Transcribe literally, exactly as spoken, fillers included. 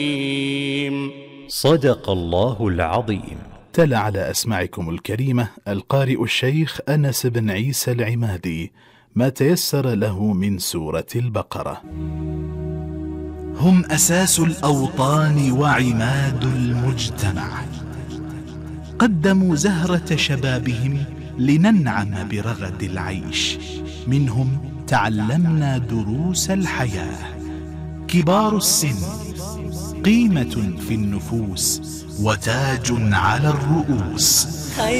صدق الله العظيم. تلا على أسماعكم الكريمة القارئ الشيخ أنس بن عيسى العمادي ما تيسر له من سورة البقرة. هم أساس الأوطان وعماد المجتمع، قدموا زهرة شبابهم لننعم برغد العيش، منهم تعلمنا دروس الحياة. كبار السن قيمة في النفوس وتاج على الرؤوس.